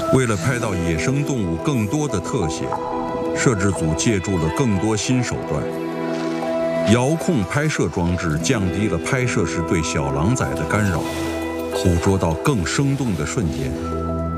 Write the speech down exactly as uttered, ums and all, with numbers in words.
为了拍到野生动物更多的特写，摄制组借助了更多新手段。遥控拍摄装置降低了拍摄时对小狼崽的干扰，捕捉到更生动的瞬间。